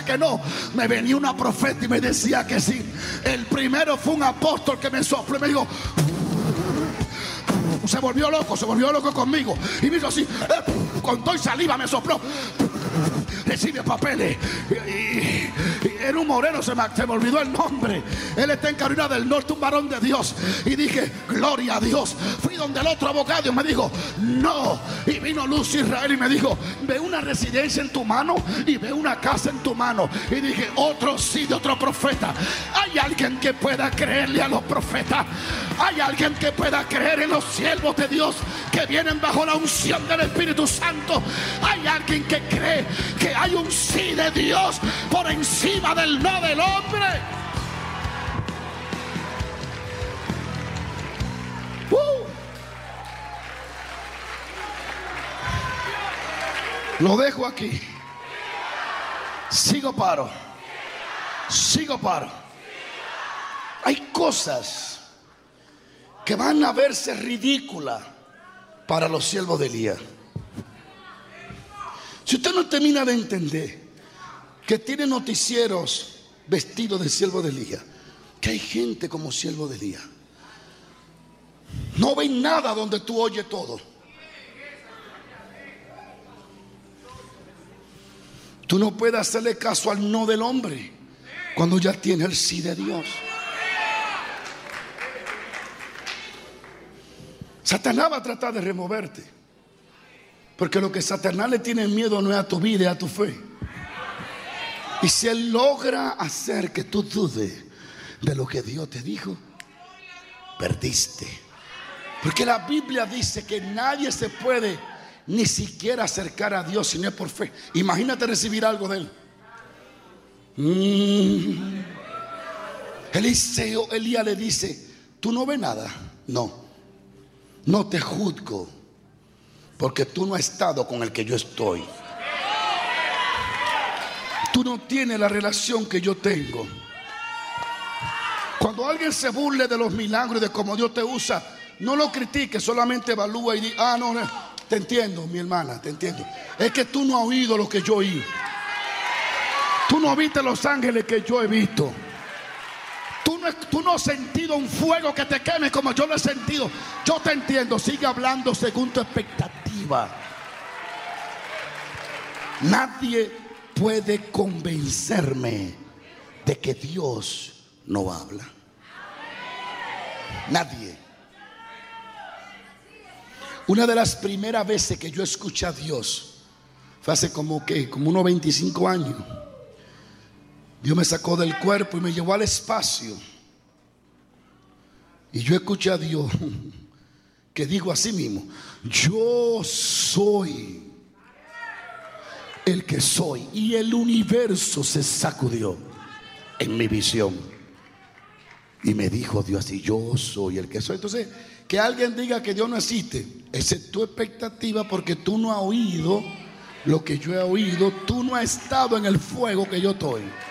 que no, me venía una profeta y me decía que sí. El primero fue un apóstol que me sopló y me dijo, se volvió loco conmigo y me hizo así, con todo y saliva me sopló. Recibe papeles y era un moreno, se me olvidó el nombre. Él está en Carolina del Norte, un varón de Dios. Y dije, gloria a Dios. Fui donde el otro abogado y me dijo, no. Y vino Luz Israel y me dijo, ve una residencia en tu mano y ve una casa en tu mano. Y dije, otro sí de otro profeta. Hay alguien que pueda creerle a los profetas. Hay alguien que pueda creer en los siervos de Dios que vienen bajo la unción del Espíritu Santo. Hay alguien que cree que hay un sí de Dios por encima del no del hombre. Lo dejo aquí. Sigo paro. Hay cosas que van a verse ridículas para los siervos de Elías. Si usted no termina de entender que tiene noticieros vestidos de siervo de Elías, que hay gente como siervo de Elías, no ven nada donde tú oyes todo. Tú no puedes hacerle caso al no del hombre cuando ya tiene el sí de Dios. Satanás va a tratar de removerte, porque lo que Satanás le tiene miedo no es a tu vida, es a tu fe. Y si él logra hacer que tú dudes de lo que Dios te dijo, perdiste. Porque la Biblia dice que nadie se puede ni siquiera acercar a Dios si no es por fe. Imagínate recibir algo de él. Elías le dice, ¿tú no ves nada? No te juzgo, porque tú no has estado con el que yo estoy. Tú no tienes la relación que yo tengo. Cuando alguien se burle de los milagros y de cómo Dios te usa, no lo critiques, solamente evalúa y di, no, te entiendo, mi hermana, te entiendo. Es que tú no has oído lo que yo oí. Tú no viste los ángeles que yo he visto. Tú no has sentido un fuego que te queme como yo lo he sentido. Yo te entiendo, sigue hablando según tu expectativa. Nadie puede convencerme de que Dios no habla. Nadie. Una de las primeras veces que yo escuché a Dios fue hace como unos 25 años. Dios me sacó del cuerpo y me llevó al espacio. Y yo escuché a Dios que dijo así mismo: yo soy el que soy. Y el universo se sacudió en mi visión. Y me dijo Dios así: yo soy el que soy. Entonces, que alguien diga que Dios no existe, esa es tu expectativa, porque tú no has oído lo que yo he oído. Tú no has estado en el fuego que yo estoy.